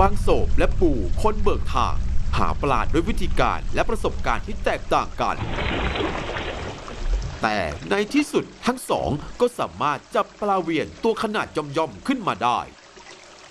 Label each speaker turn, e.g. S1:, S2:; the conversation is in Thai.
S1: บางโศกและปู่คนเบิกทางหาปลาด้วยวิธีการและประสบการณ์ที่แตกต่างกันแต่ในที่สุดทั้งสองก็สามารถจับปลาเวียนตัวขนาดย่อมๆขึ้นมาได้